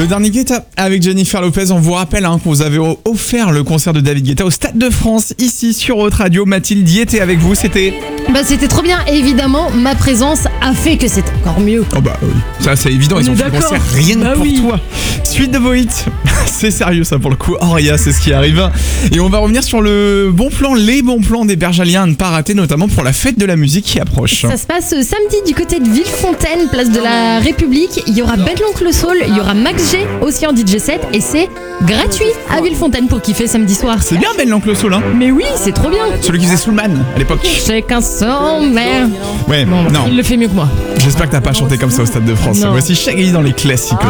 Le dernier Guetta avec Jennifer Lopez. On vous rappelle qu'on vous avait offert le concert de David Guetta au Stade de France, ici sur Haute Radio. Mathilde y était avec vous, c'était trop bien. Et évidemment, ma présence a fait que c'est encore mieux. Oh bah oui, ça c'est évident, ils ont fait le concert rien que pour toi. Suite de vos hits, c'est sérieux ça pour le coup. Auria, c'est ce qui arrive. Et on va revenir sur les bons plans des Bergaliens à ne pas rater, notamment pour la fête de la musique qui approche. Ça se passe samedi du côté de Villefontaine, place de la République. Il y aura Ben l'Oncle Soul, il y aura Max G aussi en DJ set et c'est gratuit à Villefontaine pour kiffer samedi soir. C'est bien Ben l'Oncle Soul, hein. Mais oui, c'est trop bien. Celui qui faisait Soulman à l'époque. Chacun son mère. Ouais, Bon, non. il le fait mieux que moi. J'espère que t'as pas chanté comme ça au Stade de France. Non. Voici Shaggy dans les classiques.